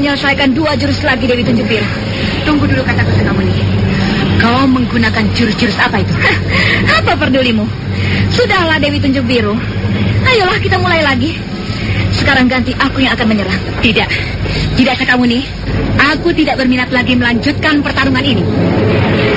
menyelesaikan 2 jurus lagi, Dewi Tunjung Biru. Tunggu dulu kataku, Sekamuni. Kau menggunakan jurus-jurus apa itu? Apa pedulimu? Sudahlah, Dewi Tunjung Biru. Ayolah kita mulai lagi. Sekarang ganti aku yang akan menyerang. Tidak, Sekamuni. Aku tidak berminat lagi melanjutkan pertarungan ini.